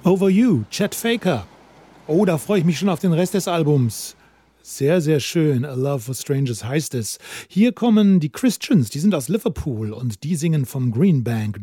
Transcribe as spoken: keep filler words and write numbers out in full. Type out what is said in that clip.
Over You, Chet Faker. Oh, da freue ich mich schon auf den Rest des Albums. Sehr, sehr schön. A Love for Strangers heißt es. Hier kommen die Christians, die sind aus Liverpool und die singen vom Green Bank